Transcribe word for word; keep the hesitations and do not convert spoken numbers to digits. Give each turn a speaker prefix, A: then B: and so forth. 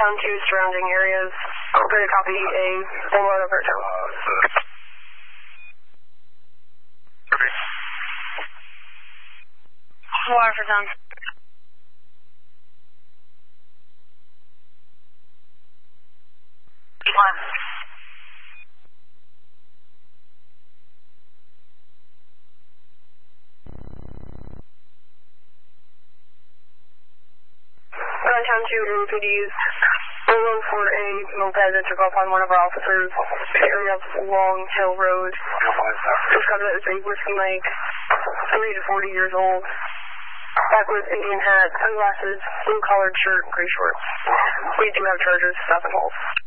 A: Town two surrounding areas. Ready to copy a full load over at town. Waterford Town. One. Town two M P Ds. We're looking for a moped that took off on one of our officers. Area of Long Hill Road. Just got it as a Whiskey Mike, thirty to forty years old. Backwards Indian hat, sunglasses, blue collared shirt, gray shorts. We do have charges, stop and hold.